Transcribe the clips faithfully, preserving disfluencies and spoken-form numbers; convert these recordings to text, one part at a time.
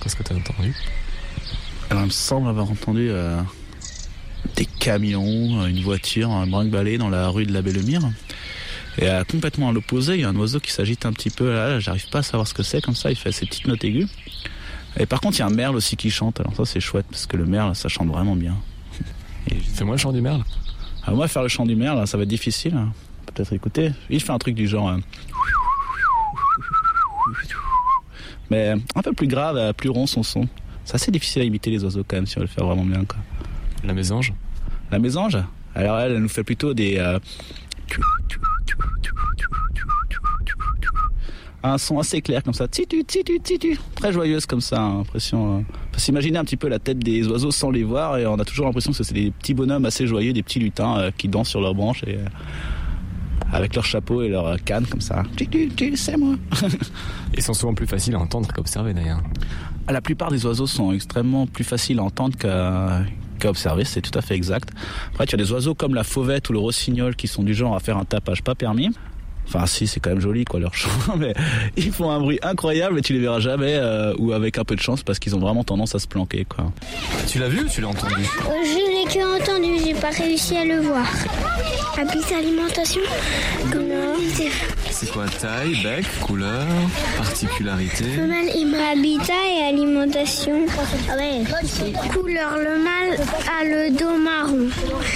Qu'est-ce que tu as entendu? Alors, il me semble avoir entendu euh, des camions, une voiture, un brinque-balai dans la rue de la Bellemire. Et euh, complètement à l'opposé, il y a un oiseau qui s'agite un petit peu. Là, là, j'arrive pas à savoir ce que c'est, comme ça, il fait ses petites notes aiguës. Et par contre, il y a un merle aussi qui chante. Alors ça, c'est chouette, parce que le merle, ça chante vraiment bien. Et... Fais-moi le chant du merle. Ah, moi, faire le chant du merle, ça va être difficile. Hein. Peut-être écouter. Il fait un truc du genre... Hein. Mais un peu plus grave, plus rond son son. C'est assez difficile à imiter les oiseaux quand même, si on veut le faire vraiment bien, quoi. La mésange? La mésange? Alors elle, elle nous fait plutôt des... Euh... un son assez clair comme ça, titu, titu, titu, très joyeuse comme ça, hein, impression. Euh... Faut s'imaginer un petit peu la tête des oiseaux sans les voir, et on a toujours l'impression que c'est des petits bonhommes assez joyeux, des petits lutins euh, qui dansent sur leurs branches et euh, avec leur chapeau et leur canne comme ça. Titu, titu, c'est moi. Ils sont souvent plus faciles à entendre qu'à observer d'ailleurs. La plupart des oiseaux sont extrêmement plus faciles à entendre qu'à, qu'à observer, c'est tout à fait exact. Après, tu as des oiseaux comme la fauvette ou le rossignol qui sont du genre à faire un tapage pas permis. Enfin, si, c'est quand même joli, quoi, leur chant, mais ils font un bruit incroyable et tu les verras jamais, euh, ou avec un peu de chance, parce qu'ils ont vraiment tendance à se planquer, quoi. Tu l'as vu ou tu l'as entendu? euh, Je l'ai que entendu, j'ai pas réussi à le voir. Habitat, alimentation, non, c'est... C'est quoi? Taille, bec, couleur, particularité? Le mâle et habitat et alimentation. Ah ouais. Couleur, le mâle a le dos marron,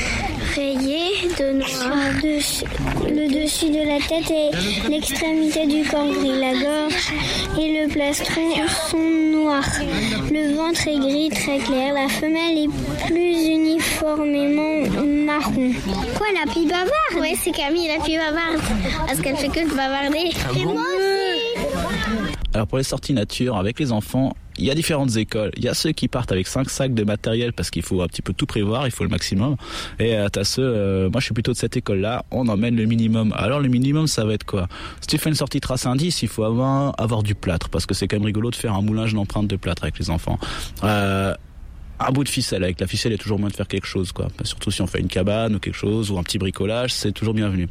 rayé de noir. Dessus, le dessus de la tête et l'extrémité du corps gris. La gorge et le plastron sont noirs. Le ventre est gris très clair. La femelle est plus uniformément marron. Quoi, la pie bavarde? Ouais, c'est Camille, la pie bavarde. Parce qu'elle fait que de bavarder. Ah et bon? moi aussi. Alors pour les sorties nature avec les enfants, il y a différentes écoles. Il y a ceux qui partent avec cinq sacs de matériel parce qu'il faut un petit peu tout prévoir, il faut le maximum. Et euh, t'as ceux, euh, moi je suis plutôt de cette école-là, on emmène le minimum. Alors le minimum, ça va être quoi? Si tu fais une sortie trace indice, il faut avoir, avoir du plâtre parce que c'est quand même rigolo de faire un moulage d'empreintes de plâtre avec les enfants. Euh, un bout de ficelle, avec la ficelle il y a toujours moyen de faire quelque chose, quoi. Surtout si on fait une cabane ou quelque chose ou un petit bricolage, c'est toujours bienvenu.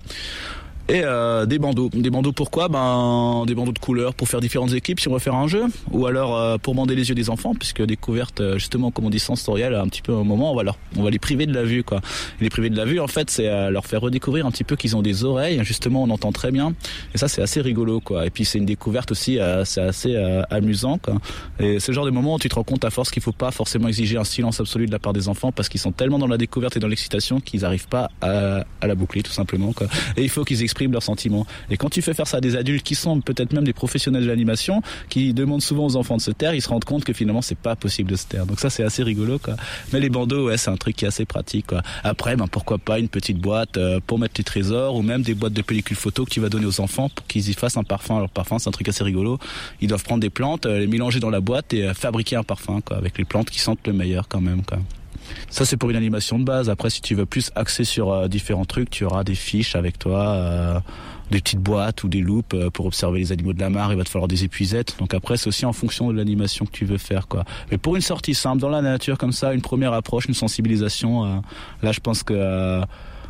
Et euh, des bandeaux. Des bandeaux pourquoi? Ben des bandeaux de couleurs pour faire différentes équipes si on va faire un jeu, ou alors euh, pour bander les yeux des enfants, puisque découverte justement comme on dit sensorielle, un petit peu un moment on va leur, on va les priver de la vue, quoi. Et les priver de la vue en fait c'est euh, leur faire redécouvrir un petit peu qu'ils ont des oreilles, justement on entend très bien. Et ça c'est assez rigolo, quoi. Et puis c'est une découverte aussi, euh, c'est assez euh, amusant, quoi. Et c'est le genre de moment où tu te rends compte à force qu'il faut pas forcément exiger un silence absolu de la part des enfants parce qu'ils sont tellement dans la découverte et dans l'excitation qu'ils n'arrivent pas à, à la boucler tout simplement, quoi. Et il faut qu'ils expriment leurs sentiments. Et quand tu fais faire ça à des adultes qui sont peut-être même des professionnels de l'animation, qui demandent souvent aux enfants de se taire, ils se rendent compte que finalement c'est pas possible de se taire. Donc ça c'est assez rigolo, quoi. Mais les bandeaux, ouais, c'est un truc qui est assez pratique, quoi. Après, ben pourquoi pas une petite boîte euh, pour mettre les trésors, ou même des boîtes de pellicules photo que tu vas donner aux enfants pour qu'ils y fassent un parfum. Alors parfum, c'est un truc assez rigolo. Ils doivent prendre des plantes, euh, les mélanger dans la boîte et euh, fabriquer un parfum, quoi, avec les plantes qui sentent le meilleur quand même, quoi. Ça c'est pour une animation de base. Après si tu veux plus axer sur euh, différents trucs, tu auras des fiches avec toi, euh, des petites boîtes ou des loupes euh, pour observer les animaux de la mare. Il va te falloir des épuisettes. Donc après c'est aussi en fonction de l'animation que tu veux faire, quoi. Mais pour une sortie simple dans la nature comme ça, une première approche, une sensibilisation, euh, là je pense que euh,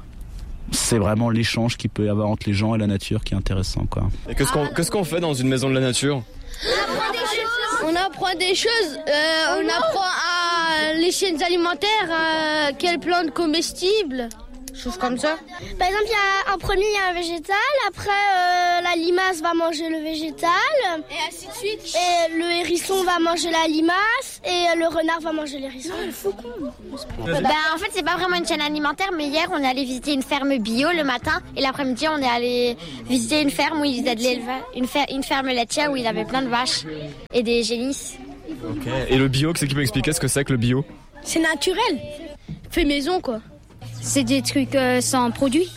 c'est vraiment l'échange qu'il peut y avoir entre les gens et la nature qui est intéressant, quoi. Et qu'est-ce qu'on, qu'est-ce qu'on fait dans une maison de la nature? On apprend des choses, euh, on apprend à les chaînes alimentaires, à quelles plantes comestibles, choses comme ça. Par exemple, il y a un premier, il y a un végétal, après euh, la limace va manger le végétal, Et ainsi de suite. et le hérisson va manger la limace, et le renard va manger l'hérisson. Ah, le faucon. Bah, en fait, c'est pas vraiment une chaîne alimentaire, mais hier, on est allé visiter une ferme bio le matin, et l'après-midi, on est allé visiter une ferme où ils faisaient de l'élevage, une, fer- une ferme laitière où il y avait plein de vaches et des génisses. Ok. Et le bio, qu'est-ce qui peut expliquer ce que c'est que le bio? C'est naturel. Fait maison, quoi. C'est des trucs euh, sans produits.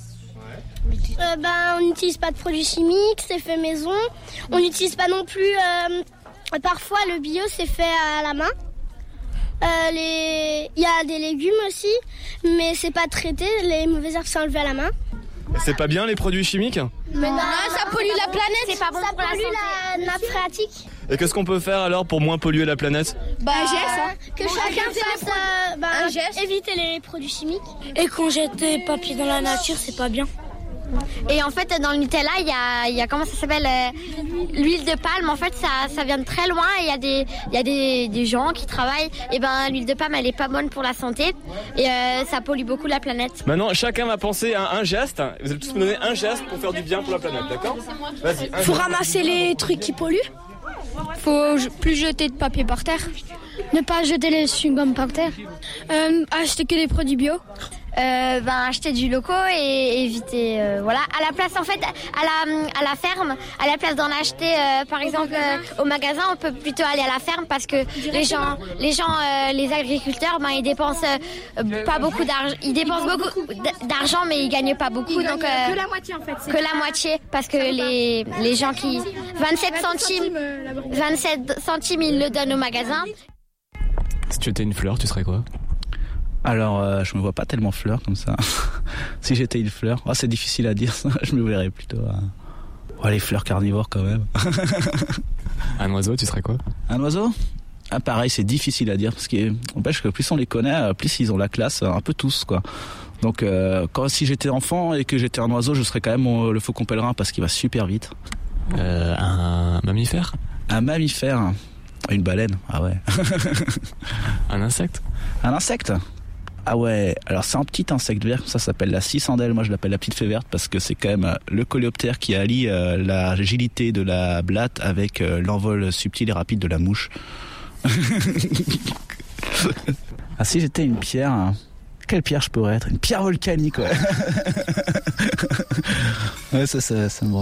Euh, ben, on n'utilise pas de produits chimiques, c'est fait maison. On n'utilise pas non plus... Euh, parfois, le bio, c'est fait à la main. Euh, les... Il y a des légumes aussi, mais c'est pas traité. Les mauvaises herbes sont enlevées à la main. Et c'est pas bien les produits chimiques? Mais non, ça pollue la planète. C'est pas bon ça pour la pollue santé. la nappe phréatique. Et qu'est-ce qu'on peut faire alors pour moins polluer la planète? Bah, Euh, hein. que chacun fasse euh, ben, Un geste. éviter les produits chimiques. Et qu'on jette des papiers dans la nature, c'est pas bien. Et en fait, dans le Nutella, il y a, il y a comment ça s'appelle euh, l'huile de palme. En fait, ça, ça vient de très loin. Et il y a des, il y a des, des gens qui travaillent. Et ben, l'huile de palme, elle est pas bonne pour la santé et euh, ça pollue beaucoup la planète. Maintenant, chacun va penser à un geste. Vous allez tous me donner un geste pour faire du bien pour la planète, d'accord? Vas-y. Faut ramasser les trucs qui polluent. Faut plus jeter de papier par terre. Ne pas jeter les chewing-gums par terre. Euh, acheter que des produits bio. Euh, ben, acheter du loco et éviter euh, voilà à la place en fait à la à la ferme à la place d'en acheter euh, par exemple euh, au magasin, on peut plutôt aller à la ferme parce que les gens les gens euh, les agriculteurs ben ils dépensent euh, pas beaucoup d'argent, ils dépensent beaucoup d'argent mais ils gagnent pas beaucoup, donc euh, que la moitié en fait. Que la moitié parce que les les gens qui vingt-sept centimes vingt-sept centimes ils le donnent au magasin. Si tu étais une fleur, tu serais quoi? Alors, euh, je me vois pas tellement fleur comme ça. Si j'étais une fleur, oh, c'est difficile à dire ça. Je me verrais plutôt à... oh, les fleurs carnivores quand même. Un oiseau, tu serais quoi? Un oiseau? Ah, pareil, c'est difficile à dire parce qu'empêche que plus on les connaît, plus ils ont la classe, un peu tous quoi. Donc, euh, quand si j'étais enfant et que j'étais un oiseau, je serais quand même mon, le faucon pèlerin parce qu'il va super vite. Euh, un mammifère? Un mammifère? Une baleine? Ah ouais. Un insecte? Un insecte? Ah ouais, alors c'est un petit insecte vert, ça s'appelle la cicendelle, moi je l'appelle la petite fée verte parce que c'est quand même le coléoptère qui allie euh, la agilité de la blatte avec euh, l'envol subtil et rapide de la mouche. Ah, si j'étais une pierre, hein, quelle pierre je pourrais être? Une pierre volcanique, ouais. Ouais, ça, ça, ça me